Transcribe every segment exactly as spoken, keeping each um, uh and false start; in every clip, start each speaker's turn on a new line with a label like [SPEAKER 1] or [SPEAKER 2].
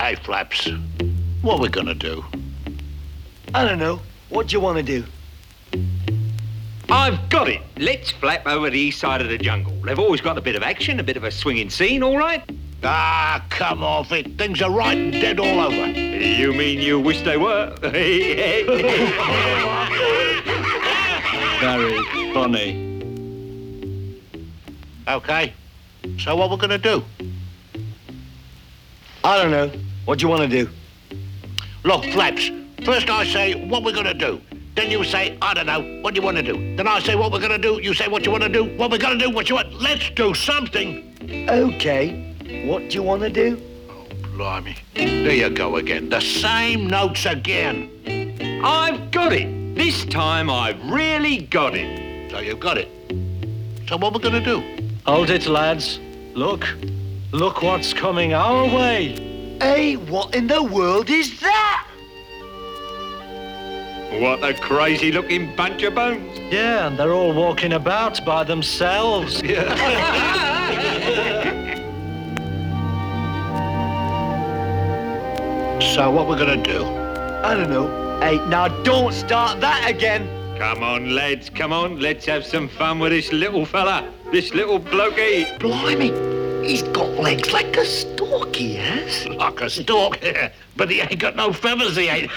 [SPEAKER 1] Hey, Flaps, what are we gonna do?
[SPEAKER 2] I don't know. What do you want to do?
[SPEAKER 3] I've got it. Let's flap over the east side of the jungle. They've always got a bit of action, a bit of a swinging scene, all right?
[SPEAKER 1] Ah, come off it. Things are right and dead all over.
[SPEAKER 3] You mean you wish they were?
[SPEAKER 4] Very funny.
[SPEAKER 1] Okay, so what we're gonna do?
[SPEAKER 2] I don't know. What do you want to do?
[SPEAKER 1] Look, Flaps, first I say what we're gonna do. Then you say, I don't know, what do you want to do? Then I say what we're gonna do. You say what you want to do. What we're gonna do, what you want. Let's do something.
[SPEAKER 2] Okay. What do you want to do?
[SPEAKER 1] Oh, blimey. There you go again. The same notes again.
[SPEAKER 3] I've got it. This time I've really got it.
[SPEAKER 1] So you've got it. So what we're gonna do?
[SPEAKER 4] Hold it, lads. Look. Look what's coming our way.
[SPEAKER 2] Hey, what in the world is that?
[SPEAKER 3] What a crazy-looking bunch of bones.
[SPEAKER 4] Yeah, and they're all walking about by themselves.
[SPEAKER 1] So what we're gonna do?
[SPEAKER 2] I don't know. Hey, now don't start that again.
[SPEAKER 3] Come on, lads, come on. Let's have some fun with this little fella. This little blokey.
[SPEAKER 2] Blimey, he's got legs like a stork, he has.
[SPEAKER 1] Like a stork, but he ain't got no feathers, he ain't.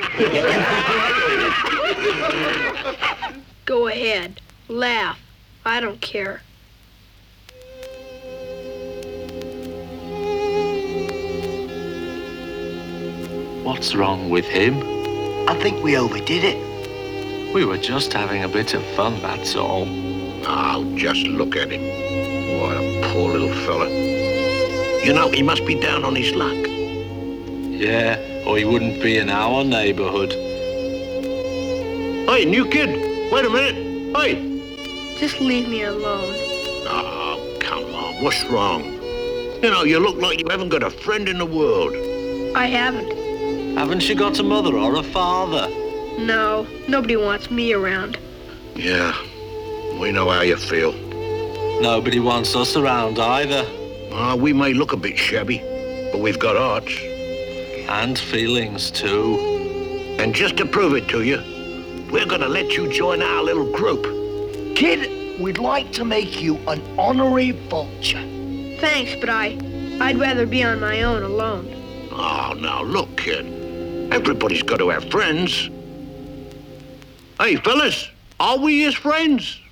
[SPEAKER 5] Go ahead. Laugh. I don't care.
[SPEAKER 4] What's wrong with him?
[SPEAKER 2] I think we overdid it.
[SPEAKER 4] We were just having a bit of fun, that's all.
[SPEAKER 1] Oh, just look at him. What a poor little fella. You know, he must be down on his luck.
[SPEAKER 4] Yeah, or he wouldn't be in our neighborhood.
[SPEAKER 1] Hey, new kid, wait a minute. Hey.
[SPEAKER 5] Just leave me alone.
[SPEAKER 1] Oh, come on, what's wrong? You know, you look like you haven't got a friend in the world.
[SPEAKER 5] I haven't.
[SPEAKER 4] Haven't you got a mother or a father?
[SPEAKER 5] No, nobody wants me around.
[SPEAKER 1] Yeah, we know how you feel.
[SPEAKER 4] Nobody wants us around either.
[SPEAKER 1] Uh, we may look a bit shabby, but we've got hearts.
[SPEAKER 4] And feelings, too.
[SPEAKER 1] And just to prove it to you, we're gonna let you join our little group.
[SPEAKER 2] Kid, we'd like to make you an honorary vulture.
[SPEAKER 5] Thanks, but I... I'd rather be on my own alone.
[SPEAKER 1] Oh, now look, kid. Everybody's got to have friends. Hey, fellas, are we his friends?